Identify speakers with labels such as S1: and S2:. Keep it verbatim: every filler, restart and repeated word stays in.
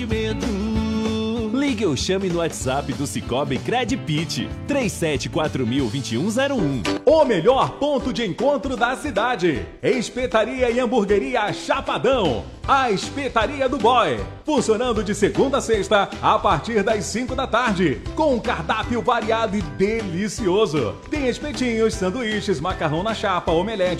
S1: Ligue ou chame no WhatsApp do Cicobi Credpit três sete quatro mil, vinte e um zero um.
S2: O melhor ponto de encontro da cidade. Espetaria e Hamburgueria Chapadão. A Espetaria do Boy. Funcionando de segunda a sexta a partir das cinco da tarde. Com um cardápio variado e delicioso. Tem espetinhos, sanduíches, macarrão na chapa, omelete,